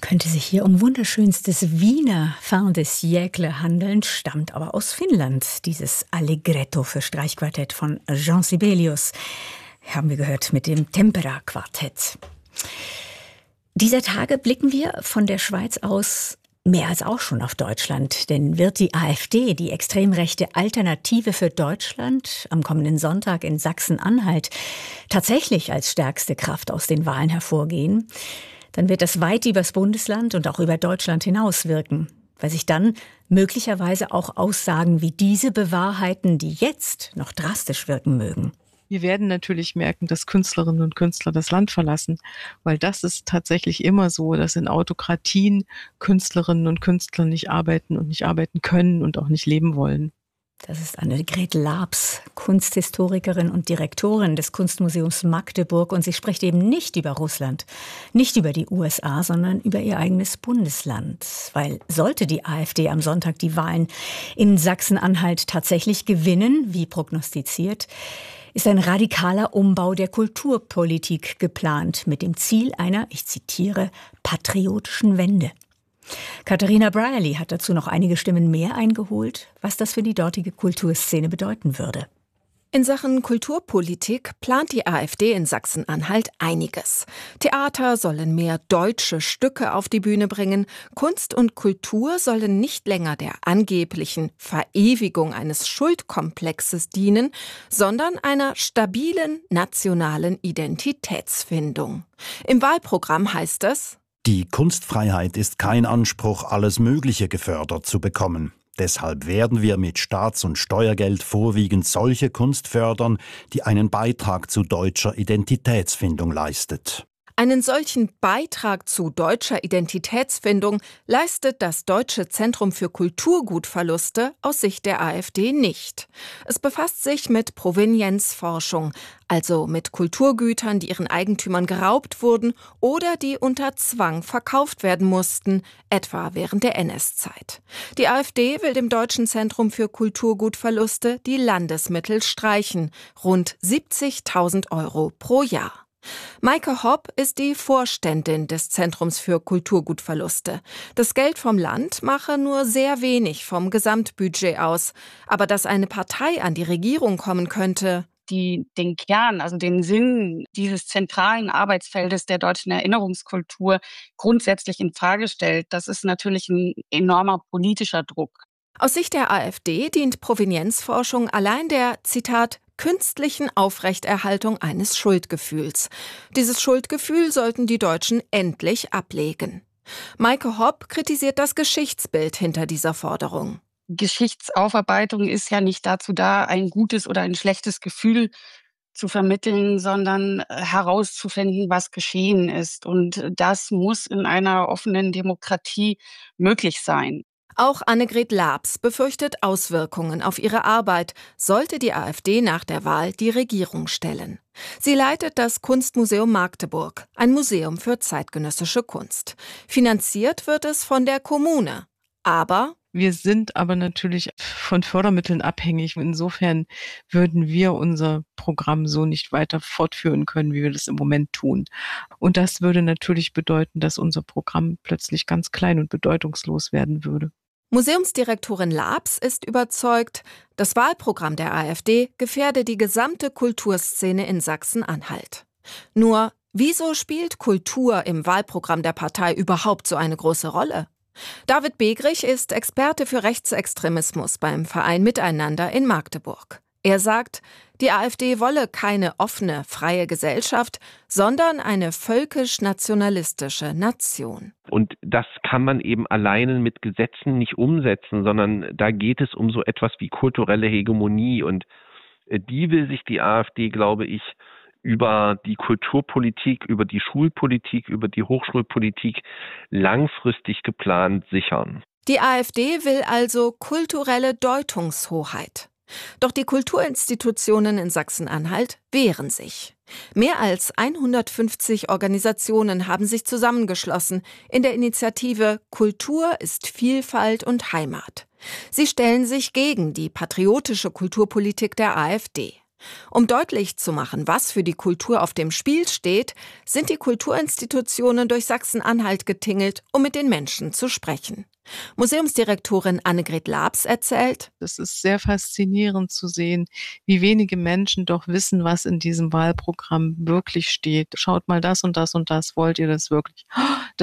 Könnte sich hier um wunderschönstes Wiener Fin de siècle handeln, stammt aber aus Finnland. Dieses Allegretto für Streichquartett von Jean Sibelius haben wir gehört mit dem Tempera-Quartett. Dieser Tage blicken wir von der Schweiz aus mehr als auch schon auf Deutschland. Denn wird die AfD, die extrem rechte Alternative für Deutschland, am kommenden Sonntag in Sachsen-Anhalt tatsächlich als stärkste Kraft aus den Wahlen hervorgehen, dann wird das weit übers Bundesland und auch über Deutschland hinaus wirken, weil sich dann möglicherweise auch Aussagen wie diese bewahrheiten, die jetzt noch drastisch wirken mögen. Wir werden natürlich merken, dass Künstlerinnen und Künstler das Land verlassen, weil das ist tatsächlich immer so, dass in Autokratien Künstlerinnen und Künstler nicht arbeiten und nicht arbeiten können und auch nicht leben wollen. Das ist Annegret Laabs, Kunsthistorikerin und Direktorin des Kunstmuseums Magdeburg. Und sie spricht eben nicht über Russland, nicht über die USA, sondern über ihr eigenes Bundesland. Weil sollte die AfD am Sonntag die Wahlen in Sachsen-Anhalt tatsächlich gewinnen, wie prognostiziert, ist ein radikaler Umbau der Kulturpolitik geplant mit dem Ziel einer, ich zitiere, patriotischen Wende. Katharina Brierley hat dazu noch einige Stimmen mehr eingeholt, was das für die dortige Kulturszene bedeuten würde. In Sachen Kulturpolitik plant die AfD in Sachsen-Anhalt einiges. Theater sollen mehr deutsche Stücke auf die Bühne bringen. Kunst und Kultur sollen nicht länger der angeblichen Verewigung eines Schuldkomplexes dienen, sondern einer stabilen nationalen Identitätsfindung. Im Wahlprogramm heißt es: Die Kunstfreiheit ist kein Anspruch, alles Mögliche gefördert zu bekommen. Deshalb werden wir mit Staats- und Steuergeld vorwiegend solche Kunst fördern, die einen Beitrag zu deutscher Identitätsfindung leistet. Einen solchen Beitrag zu deutscher Identitätsfindung leistet das Deutsche Zentrum für Kulturgutverluste aus Sicht der AfD nicht. Es befasst sich mit Provenienzforschung, also mit Kulturgütern, die ihren Eigentümern geraubt wurden oder die unter Zwang verkauft werden mussten, etwa während der NS-Zeit. Die AfD will dem Deutschen Zentrum für Kulturgutverluste die Landesmittel streichen, rund 70.000 € pro Jahr. Maike Hopp ist die Vorständin des Zentrums für Kulturgutverluste. Das Geld vom Land mache nur sehr wenig vom Gesamtbudget aus. Aber dass eine Partei an die Regierung kommen könnte, die den Kern, also den Sinn dieses zentralen Arbeitsfeldes der deutschen Erinnerungskultur grundsätzlich in Frage stellt, das ist natürlich ein enormer politischer Druck. Aus Sicht der AfD dient Provenienzforschung allein der, Zitat, künstlichen Aufrechterhaltung eines Schuldgefühls. Dieses Schuldgefühl sollten die Deutschen endlich ablegen. Maike Hopp kritisiert das Geschichtsbild hinter dieser Forderung. Geschichtsaufarbeitung ist ja nicht dazu da, ein gutes oder ein schlechtes Gefühl zu vermitteln, sondern herauszufinden, was geschehen ist. Und das muss in einer offenen Demokratie möglich sein. Auch Annegret Laabs befürchtet Auswirkungen auf ihre Arbeit, sollte die AfD nach der Wahl die Regierung stellen. Sie leitet das Kunstmuseum Magdeburg, ein Museum für zeitgenössische Kunst. Finanziert wird es von der Kommune. Wir sind aber natürlich von Fördermitteln abhängig. Insofern würden wir unser Programm so nicht weiter fortführen können, wie wir das im Moment tun. Und das würde natürlich bedeuten, dass unser Programm plötzlich ganz klein und bedeutungslos werden würde. Museumsdirektorin Laabs ist überzeugt, das Wahlprogramm der AfD gefährde die gesamte Kulturszene in Sachsen-Anhalt. Nur, wieso spielt Kultur im Wahlprogramm der Partei überhaupt so eine große Rolle? David Begrich ist Experte für Rechtsextremismus beim Verein Miteinander in Magdeburg. Er sagt, die AfD wolle keine offene, freie Gesellschaft, sondern eine völkisch-nationalistische Nation. Und das kann man eben alleine mit Gesetzen nicht umsetzen, sondern da geht es um so etwas wie kulturelle Hegemonie. Und die will sich die AfD, glaube ich, über die Kulturpolitik, über die Schulpolitik, über die Hochschulpolitik langfristig geplant sichern. Die AfD will also kulturelle Deutungshoheit. Doch die Kulturinstitutionen in Sachsen-Anhalt wehren sich. Mehr als 150 Organisationen haben sich zusammengeschlossen in der Initiative Kultur ist Vielfalt und Heimat. Sie stellen sich gegen die patriotische Kulturpolitik der AfD. Um deutlich zu machen, was für die Kultur auf dem Spiel steht, sind die Kulturinstitutionen durch Sachsen-Anhalt getingelt, um mit den Menschen zu sprechen. Museumsdirektorin Annegret Labs erzählt: Es ist sehr faszinierend zu sehen, wie wenige Menschen doch wissen, was in diesem Wahlprogramm wirklich steht. Schaut mal das und das und das, wollt ihr das wirklich?